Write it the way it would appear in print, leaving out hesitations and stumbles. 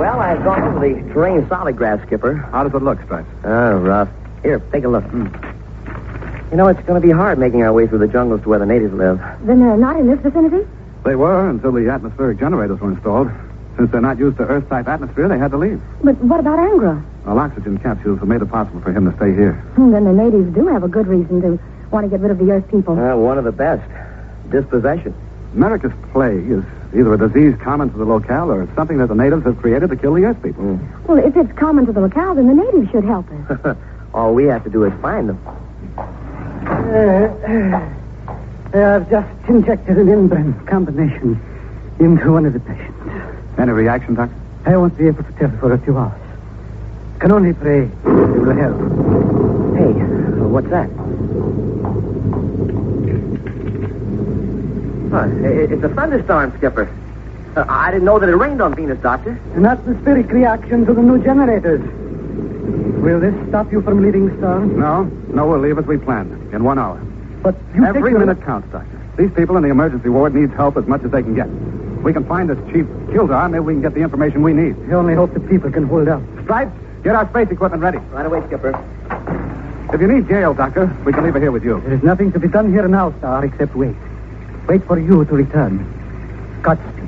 Well, I've gone over the terrain solid graph, Skipper. How does it look, Stripes? Oh, rough. Here, take a look. You know, it's going to be hard making our way through the jungles to where the natives live. Then they're not in this vicinity? They were until the atmospheric generators were installed. Since they're not used to Earth-type atmosphere, they had to leave. But what about Angra? Well, oxygen capsules have made it possible for him to stay here. Then the natives do have a good reason to want to get rid of the Earth people. One of the best. Dispossession. America's plague is either a disease common to the locale or something that the natives have created to kill the Earth people. Well, if it's common to the locale, then the natives should help us. All we have to do is find them. I've just injected an inbred combination into one of the patients. Any reaction, Doctor? I won't be able to tell for a few hours. Can only pray it will help. Hey, what's that? It's a thunderstorm, Skipper. I didn't know that it rained on Venus, Doctor. An atmospheric reaction to the new generators. Will this stop you from leaving, Star? No, we'll leave as we planned, in 1 hour. But you Every minute counts, Doctor. These people in the emergency ward need help as much as they can get. We can find this Chief Kildar, maybe we can get the information we need. I only hope the people can hold out. Stripes, get our space equipment ready. Right away, Skipper. If you need jail, Doctor, we can leave her here with you. There is nothing to be done here now, Star, except wait. Wait for you to return. Godspeed.